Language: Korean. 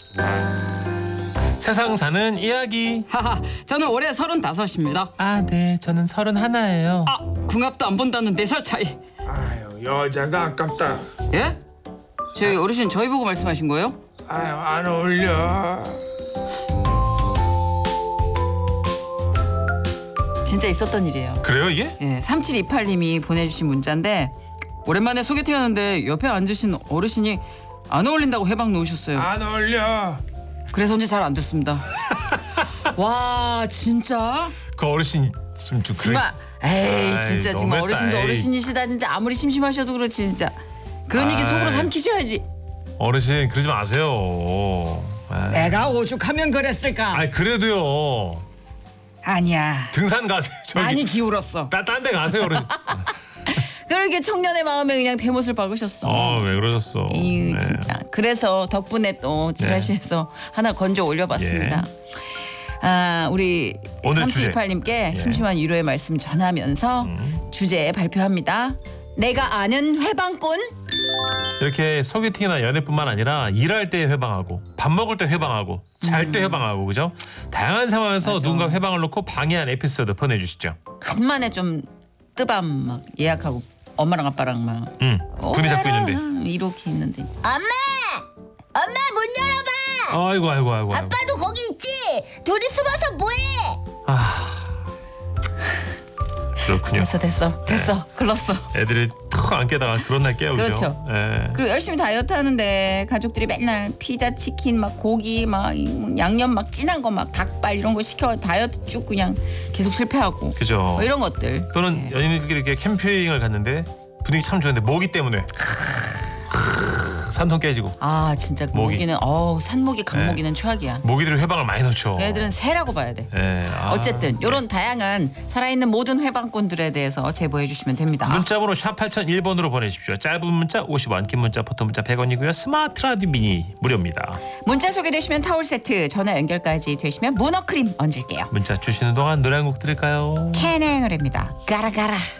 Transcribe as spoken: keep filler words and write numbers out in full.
세상 사는 이야기. 하하, 저는 올해 서른다섯입니다. 아, 네, 저는 서른 하나예요. 아, 궁합도 안 본다는 네 살 차이. 아유 여자가 아깝다. 예? 저희 어르신 저희 보고 말씀하신 거예요? 아유 안 어울려. 진짜 있었던 일이에요. 그래요, 이게? 예, 삼칠이팔 님이 보내주신 문자인데 오랜만에 소개팅하는데 옆에 앉으신 어르신이 안 어울린다고 해방 놓으셨어요. 안 어울려. 그래서인지 잘 안 됐습니다. 와, 진짜? 그 어르신 좀 좀 그래. 정말 에이 아이, 진짜 정말 너무했다, 어르신도 에이. 어르신이시다. 진짜 아무리 심심하셔도 그렇지 진짜. 그런 얘기 속으로 아이. 삼키셔야지. 어르신 그러지 마세요. 아, 내가 오죽하면 그랬을까? 아이, 그래도요. 아니야. 등산 가세요. 저기. 많이 기울었어. 딴 데 가세요, 어르신. 그렇게 청년의 마음에 그냥 대못을 박으셨어. 어, 왜 그러셨어? 이 네. 진짜. 그래서 덕분에 또 지라시에서 하나 건져 올려봤습니다. 아, 우리 오늘 삼칠이팔 님께 주제. 심심한 위로의 말씀 전하면서 음. 주제 발표합니다. 내가 아는 회방꾼. 이렇게 소개팅이나 연애뿐만 아니라 일할 때 회방하고 밥 먹을 때 회방하고 잘 때 회방하고 그죠? 다양한 상황에서 맞아. 누군가 회방을 놓고 방해한 에피소드 보내주시죠. 간만에 좀 뜨밤 막 예약하고 엄마랑 아빠랑 막 응. 분위 잡고 있는데. 엄마랑 이렇게 있는데 엄마! 엄마 문 열어봐! 아이고 아이고 아이고. 아이고. 아빠도 거기 있지? 둘이 숨어서 뭐해? 아. 그렇군요. 됐어 됐어 됐어 글렀어. 애들이 턱 안 깨다가 그런 날 깨우죠. 그렇죠. 예. 그리고 열심히 다이어트 하는데 가족들이 맨날 피자, 치킨, 막 고기, 막 양념 막 진한 거 막 닭발 이런 거 시켜 다이어트 쭉 그냥 계속 실패하고 그죠. 뭐 이런 것들. 또는 연인들끼리 이렇게 캠핑을 갔는데 분위기 참 좋은데 모기 때문에 산통 깨지고 아 진짜 그 모기. 모기는 어우 산모기 강모기는 최악이야. 모기들이 회방을 많이 놓죠. 걔네들은 새라고 봐야 돼. 예. 아, 어쨌든 이런 다양한 살아있는 모든 회방꾼들에 대해서 제보해 주시면 됩니다. 문자번호 샵 팔공공일 번으로 보내십시오. 짧은 문자 오십 원, 긴 문자 포토 문자 백 원이고요. 스마트 라디오 미니 무료입니다. 문자 소개되시면 타월 세트, 전화 연결까지 되시면 문어크림 얹을게요. 문자 주시는 동안 노래 한 곡 들을까요? 캔의 노래입니다. 가라 가라.